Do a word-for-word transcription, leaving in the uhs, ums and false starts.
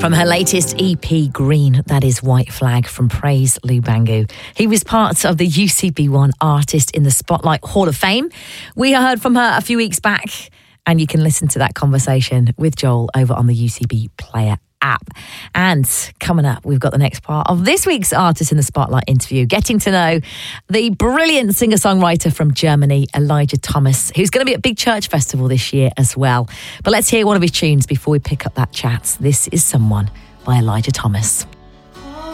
From her latest E P, Green, that is White Flag from Praise Lubangu. He was part of the U C B one Artist in the Spotlight Hall of Fame. We heard from her a few weeks back, and you can listen to that conversation with Joel over on the U C B Player app. And coming up, we've got the next part of this week's Artist in the Spotlight interview, getting to know the brilliant singer-songwriter from Germany, Elijah Thomas, who's going to be at Big Church Festival this year as well. But let's hear one of his tunes before we pick up that chat. This is Someone by Elijah Thomas.